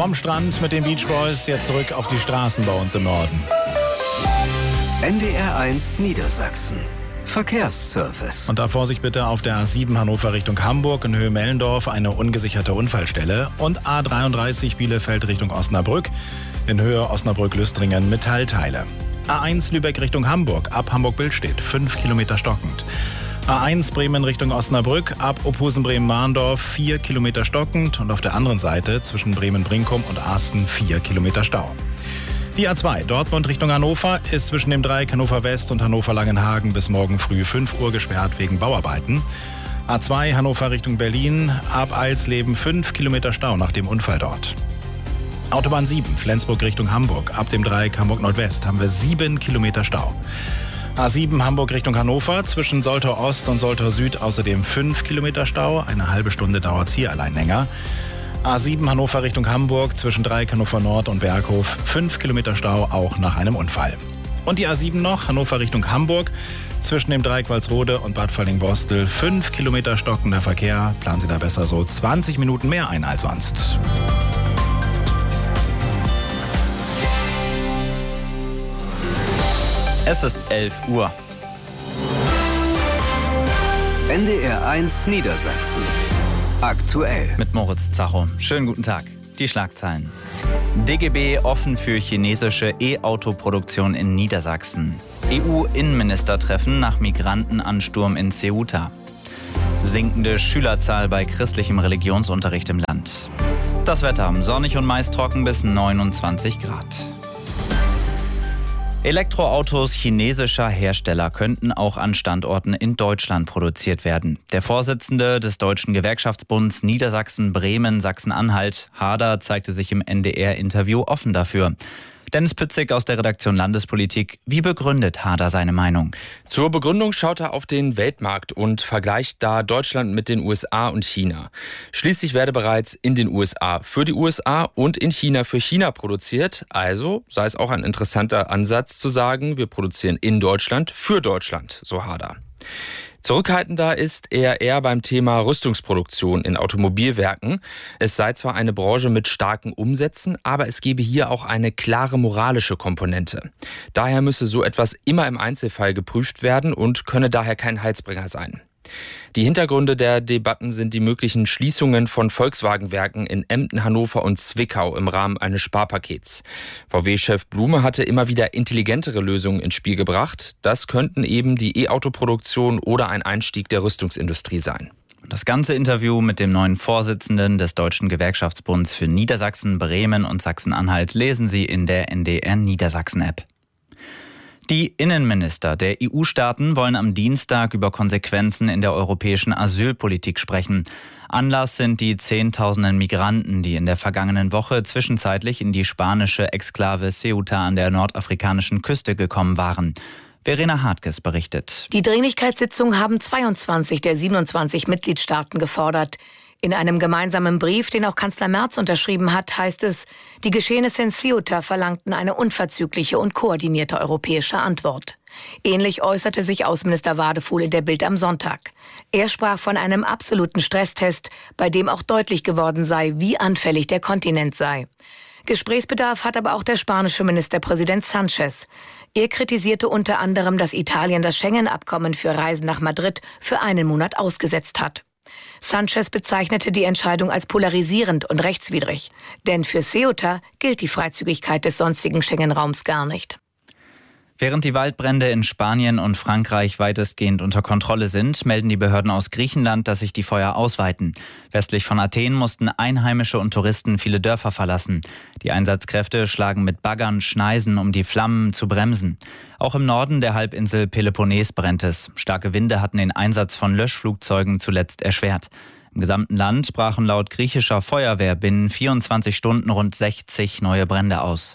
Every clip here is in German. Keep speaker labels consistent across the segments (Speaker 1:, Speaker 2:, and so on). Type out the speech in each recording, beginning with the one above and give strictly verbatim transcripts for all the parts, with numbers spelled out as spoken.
Speaker 1: Vom Strand mit den Beach Boys jetzt zurück auf die Straßen bei uns im Norden.
Speaker 2: N D R eins Niedersachsen. Verkehrsservice.
Speaker 1: Und da Vorsicht bitte auf der A sieben Hannover Richtung Hamburg in Höhe Mellendorf eine ungesicherte Unfallstelle und A dreiunddreißig Bielefeld Richtung Osnabrück in Höhe Osnabrück-Lüstringen Metallteile. A eins Lübeck Richtung Hamburg ab Hamburg-Billstedt fünf Kilometer stockend. A eins Bremen Richtung Osnabrück ab Ophusen-Bremen-Mahndorf vier Kilometer stockend und auf der anderen Seite zwischen Bremen-Brinkum und Asten vier Kilometer Stau. Die A zwei Dortmund Richtung Hannover ist zwischen dem Dreieck Hannover West und Hannover Langenhagen bis morgen früh fünf Uhr gesperrt wegen Bauarbeiten. A zwei Hannover Richtung Berlin ab Eilsleben fünf Kilometer Stau nach dem Unfall dort. Autobahn sieben Flensburg Richtung Hamburg ab dem Dreieck Hamburg Nordwest haben wir sieben Kilometer Stau. A sieben Hamburg Richtung Hannover zwischen Soltau Ost und Soltau Süd außerdem fünf Kilometer Stau. Eine halbe Stunde dauert es hier allein länger. A sieben Hannover Richtung Hamburg zwischen Dreieck Hannover Nord und Berghof fünf Kilometer Stau, auch nach einem Unfall. Und die A sieben noch, Hannover Richtung Hamburg zwischen dem Dreieck Walsrode und Bad Falling-Bostel fünf Kilometer stockender Verkehr. Planen Sie da besser so zwanzig Minuten mehr ein als sonst.
Speaker 3: Es ist elf Uhr.
Speaker 2: N D R eins Niedersachsen. Aktuell.
Speaker 3: Mit Moritz Zacho. Schönen guten Tag. Die Schlagzeilen. D G B offen für chinesische E-Auto-Produktion in Niedersachsen. E U-Innenministertreffen nach Migrantenansturm in Ceuta. Sinkende Schülerzahl bei christlichem Religionsunterricht im Land. Das Wetter sonnig und meist trocken bis neunundzwanzig Grad. Elektroautos chinesischer Hersteller könnten auch an Standorten in Deutschland produziert werden. Der Vorsitzende des Deutschen Gewerkschaftsbunds Niedersachsen, Bremen, Sachsen-Anhalt, Harder, zeigte sich im N D R-Interview offen dafür. Dennis Pützig aus der Redaktion Landespolitik. Wie begründet Harder seine Meinung?
Speaker 4: Zur Begründung schaut er auf den Weltmarkt und vergleicht da Deutschland mit den U S A und China. Schließlich werde bereits in den U S A für die U S A und in China für China produziert. Also sei es auch ein interessanter Ansatz zu sagen, wir produzieren in Deutschland für Deutschland, so Harder. Zurückhaltender ist er eher beim Thema Rüstungsproduktion in Automobilwerken. Es sei zwar eine Branche mit starken Umsätzen, aber es gebe hier auch eine klare moralische Komponente. Daher müsse so etwas immer im Einzelfall geprüft werden und könne daher kein Heilsbringer sein. Die Hintergründe der Debatten sind die möglichen Schließungen von Volkswagen-Werken in Emden, Hannover und Zwickau im Rahmen eines Sparpakets. V W-Chef Blume hatte immer wieder intelligentere Lösungen ins Spiel gebracht. Das könnten eben die E-Auto-Produktion oder ein Einstieg der Rüstungsindustrie sein.
Speaker 3: Das ganze Interview mit dem neuen Vorsitzenden des Deutschen Gewerkschaftsbunds für Niedersachsen, Bremen und Sachsen-Anhalt lesen Sie in der N D R Niedersachsen-App. Die Innenminister der E U-Staaten wollen am Dienstag über Konsequenzen in der europäischen Asylpolitik sprechen. Anlass sind die Zehntausenden Migranten, die in der vergangenen Woche zwischenzeitlich in die spanische Exklave Ceuta an der nordafrikanischen Küste gekommen waren. Verena Hartges berichtet.
Speaker 5: Die Dringlichkeitssitzung haben zweiundzwanzig der siebenundzwanzig Mitgliedstaaten gefordert. In einem gemeinsamen Brief, den auch Kanzler Merz unterschrieben hat, heißt es, die Geschehnisse in Ceuta verlangten eine unverzügliche und koordinierte europäische Antwort. Ähnlich äußerte sich Außenminister Wadefuhl in der Bild am Sonntag. Er sprach von einem absoluten Stresstest, bei dem auch deutlich geworden sei, wie anfällig der Kontinent sei. Gesprächsbedarf hat aber auch der spanische Ministerpräsident Sánchez. Er kritisierte unter anderem, dass Italien das Schengen-Abkommen für Reisen nach Madrid für einen Monat ausgesetzt hat. Sánchez bezeichnete die Entscheidung als polarisierend und rechtswidrig. Denn für Ceuta gilt die Freizügigkeit des sonstigen Schengen-Raums gar nicht.
Speaker 3: Während die Waldbrände in Spanien und Frankreich weitestgehend unter Kontrolle sind, melden die Behörden aus Griechenland, dass sich die Feuer ausweiten. Westlich von Athen mussten Einheimische und Touristen viele Dörfer verlassen. Die Einsatzkräfte schlagen mit Baggern, Schneisen, um die Flammen zu bremsen. Auch im Norden der Halbinsel Peloponnes brennt es. Starke Winde hatten den Einsatz von Löschflugzeugen zuletzt erschwert. Im gesamten Land brachen laut griechischer Feuerwehr binnen vierundzwanzig Stunden rund sechzig neue Brände aus.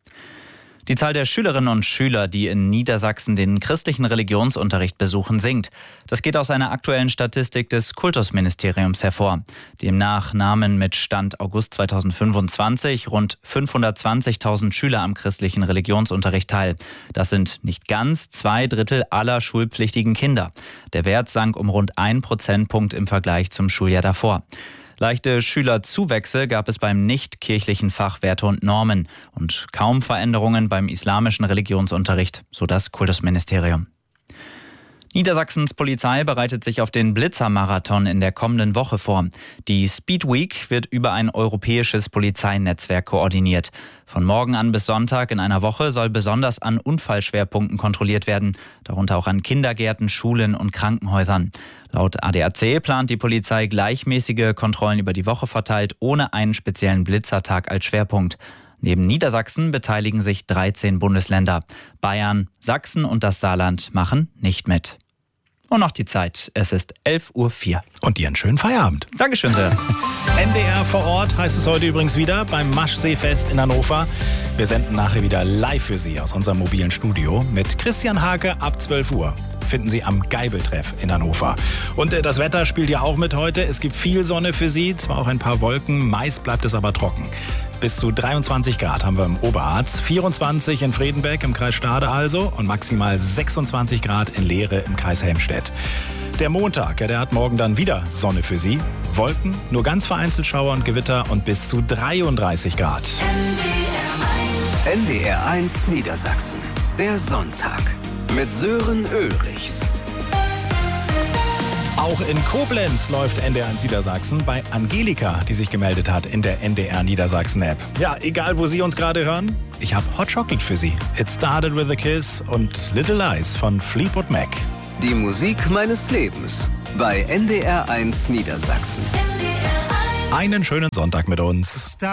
Speaker 3: Die Zahl der Schülerinnen und Schüler, die in Niedersachsen den christlichen Religionsunterricht besuchen, sinkt. Das geht aus einer aktuellen Statistik des Kultusministeriums hervor. Demnach nahmen mit Stand August zweitausendfünfundzwanzig rund fünfhundertzwanzigtausend Schüler am christlichen Religionsunterricht teil. Das sind nicht ganz zwei Drittel aller schulpflichtigen Kinder. Der Wert sank um rund ein Prozentpunkt im Vergleich zum Schuljahr davor. Leichte Schülerzuwächse gab es beim nicht-kirchlichen Fach Werte und Normen und kaum Veränderungen beim islamischen Religionsunterricht, so das Kultusministerium. Niedersachsens Polizei bereitet sich auf den Blitzermarathon in der kommenden Woche vor. Die Speed Week wird über ein europäisches Polizeinetzwerk koordiniert. Von morgen an bis Sonntag in einer Woche soll besonders an Unfallschwerpunkten kontrolliert werden, darunter auch an Kindergärten, Schulen und Krankenhäusern. Laut A D A C plant die Polizei gleichmäßige Kontrollen über die Woche verteilt, ohne einen speziellen Blitzertag als Schwerpunkt. Neben Niedersachsen beteiligen sich dreizehn Bundesländer. Bayern, Sachsen und das Saarland machen nicht mit. Und noch die Zeit. Es ist elf Uhr vier.
Speaker 1: Und dir einen schönen Feierabend.
Speaker 3: Dankeschön sehr.
Speaker 1: N D R vor Ort heißt es heute übrigens wieder beim Maschseefest in Hannover. Wir senden nachher wieder live für Sie aus unserem mobilen Studio mit Christian Hake ab zwölf Uhr. Finden Sie am Geibeltreff in Hannover. Und äh, das Wetter spielt ja auch mit heute. Es gibt viel Sonne für Sie, zwar auch ein paar Wolken, meist bleibt es aber trocken. Bis zu dreiundzwanzig Grad haben wir im Oberharz, vierundzwanzig in Fredenbeck im Kreis Stade also und maximal sechsundzwanzig Grad in Leere im Kreis Helmstedt. Der Montag, ja, der hat morgen dann wieder Sonne für Sie. Wolken, nur ganz vereinzelt Schauer und Gewitter und bis zu dreiunddreißig Grad.
Speaker 2: N D R eins Niedersachsen, der Sonntag mit Sören Ulrichs.
Speaker 1: Auch in Koblenz läuft N D R eins Niedersachsen bei Angelika, die sich gemeldet hat in der N D R Niedersachsen App. Ja, egal wo Sie uns gerade hören, ich habe Hot Chocolate für Sie. It Started With a Kiss und Little Lies von Fleetwood Mac.
Speaker 2: Die Musik meines Lebens bei N D R eins Niedersachsen.
Speaker 1: Einen schönen Sonntag mit uns.